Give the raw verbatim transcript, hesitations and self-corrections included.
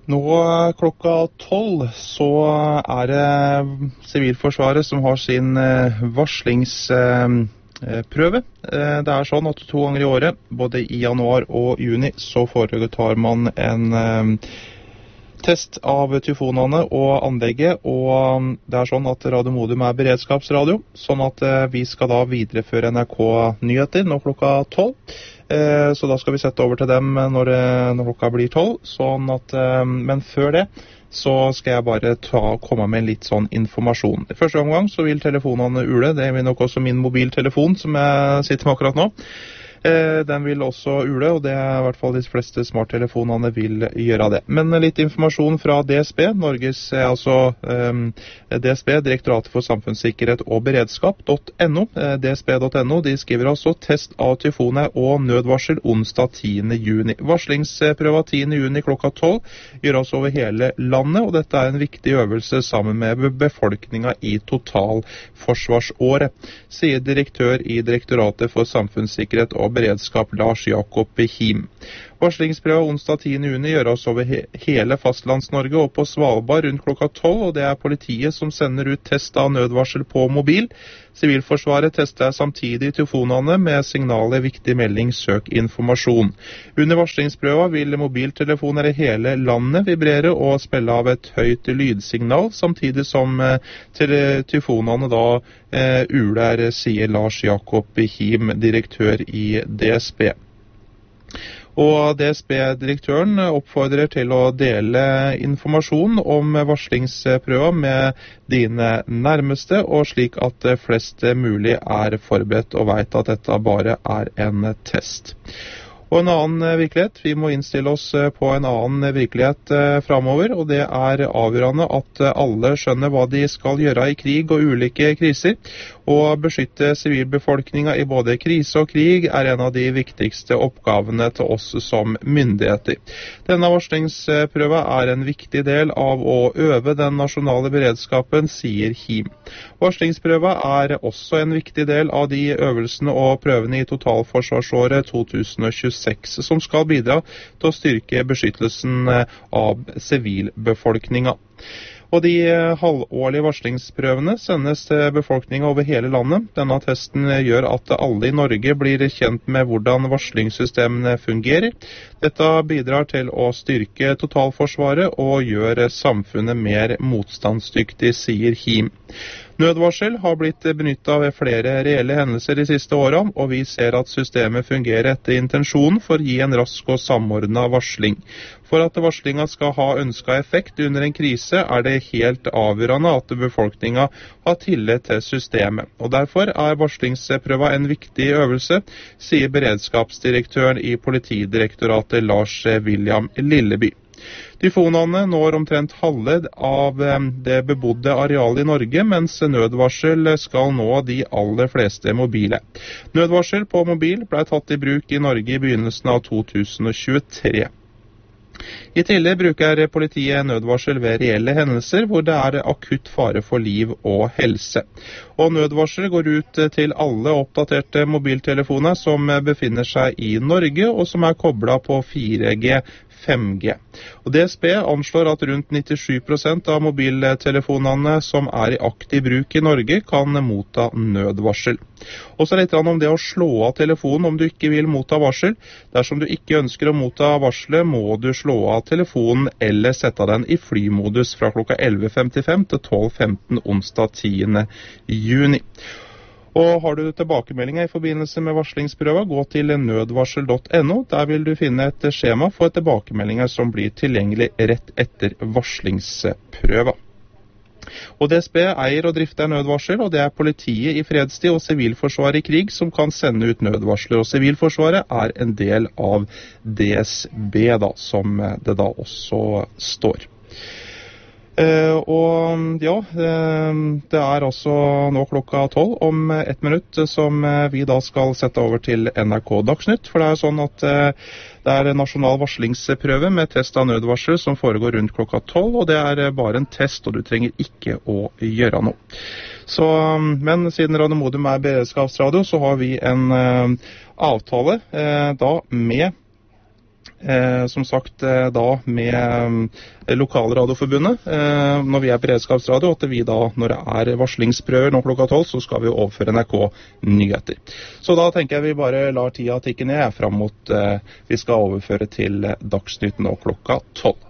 Nå klokka tolv så er det Sivilforsvaret som har sin varslingsprøve. Det er sånn at to ganger i året, både i januar og juni, så foretar man en test av tyfonene og anlegget, og det er sånn at Radio Modum er beredskapsradio, sånn at vi skal da videreføre N R K-nyheter nå klokka tolv. Så da skal vi sette over til dem når, når klokka blir tolv, sånn at, men før det så skal jeg bare ta, komme med litt sånn informasjon. I første omgang så vil telefonene ule, det vil nok også min mobiltelefon som jeg sitter med akkurat nå. Den vil også ule, og det er i hvert fall de fleste smarttelefonene vil gjøre det. Men litt informasjon fra D S B, Norges, altså um, D S B, Direktoratet for samfunnssikkerhet og beredskap, .no, D S B punktum no, de skriver også test av tyfoner og nødvarsel onsdag tiende juni. Varslingsprøva tiende juni klokka tolv gjøres over hele landet, og dette er en viktig øvelse sammen med befolkningen i totalforsvarsåret, sier direktør i Direktoratet for samfunnssikkerhet og beredskap Lars Jakob Him. Varslingsprøva onsdag tiende juni gjøres over he hele fastlands-Norge og på Svalbard rundt klokka tolv, og det er politiet som sender ut test av nødvarsel på mobil. Sivilforsvaret tester samtidig tyfonene med signalet viktig melding, søk informasjon. Under varslingsprøva vil mobiltelefoner i hele landet vibrere og spille av et høyt lydsignal, samtidig som eh, tyfonene da eh, uler, sier Lars Jakob Him, direktør i D S B. Og D S B-direktøren oppfordrer til å dele informasjon om varslingsprøva med dine nærmeste, og slik at flest mulig er forberedt og vet at dette bare er en test. Og en annen virkelighet, vi må innstille oss på en annen virkelighet fremover, og det er avgjørende at alle skjønner hva de skal gjøre i krig og ulike kriser, og beskytte sivilbefolkningen i både krise og krig er en av de viktigste oppgavene til oss som myndigheter. Denne varslingsprøva er en viktig del av å øve den nasjonale beredskapen, sier Him. Varslingsprøva er også en viktig del av de øvelsene og prøvene i totalforsvarsåret to tusen og tjueseks, som skal bidra til å styrke beskyttelsen av sivilbefolkningen. Og de halvårlige varslingsprøvene sendes til befolkningen over hele landet. Denne testen gjør at alle i Norge blir kjent med hvordan varslingssystemene fungerer. Dette bidrar til å styrke totalforsvaret og gjør samfunnet mer motstandsdyktig, sier Him. Nødvarsel har blitt benyttet ved flere reelle hendelser de siste årene, og vi ser at systemet fungerer etter intensjonen for å gi en rask og samordnet varsling. For at varslingen skal ha ønsket effekt under en krise, er det helt avgjørende at befolkningen har tillit til systemet. Og derfor er varslingsprøva en viktig øvelse, sier beredskapsdirektøren i Politidirektoratet Lars William Lilleby. Tyfonene når omtrent halve av det bebodde arealet i Norge, mens nødvarsel skal nå de aller fleste mobile. Nødvarsel på mobil ble tatt i bruk i Norge i begynnelsen av to tusen og tjuetre. I tillegg bruker politiet nødvarsel ved reelle hendelser hvor det er akutt fare for liv og helse. Og nødvarsel går ut til alle oppdaterte mobiltelefoner som befinner seg i Norge og som er koblet på fire G, fem G. Og D S B anslår at rundt nittisju prosent av mobiltelefonene som er i aktiv bruk i Norge kan motta nødvarsel. Og så litt om det å slå av telefonen om du ikke vil motta varsel. Dersom du ikke ønsker å motta varslet, må du slå av telefonen eller sette den i flymodus fra klokka elleve femtifem til tolv femten onsdag tiende juni. Og har du tilbakemeldinger i forbindelse med varslingsprøva, gå til nødvarsel punktum no. Der vil du finne et skjema for tilbakemeldinger som blir tilgjengelig rett etter varslingsprøva. Og D S B eier og drifter nødvarsel, og det er politiet i fredstid og Sivilforsvaret i krig som kan sende ut nødvarsler. Og Sivilforsvaret er en del av D S B, da, som det da også står. Uh, og ja, uh, det er altså nå klokka tolv om ett minutt som uh, vi da skal sette over til N R K Dagsnytt, for det er sånn at uh, det er en nasjonal varslingsprøve med test av nødvarsel som foregår rundt klokka tolv, og det er uh, bare en test, og du trenger ikke å gjøre noe. Så, um, men siden Radio Modum er beredskapsradio, så har vi en uh, avtale uh, da med Eh, som sagt eh, da med eh, Lokalradioforbundet, eh, når vi er beredskapsradio, at vi da, når det er varslingsprøver nå klokka tolv, så skal vi overføre N R K nyheter. Så da tenker jeg vi bare lar tida tikke ned frem mot eh, vi skal overføre til Dagsnytt nå klokka tolv.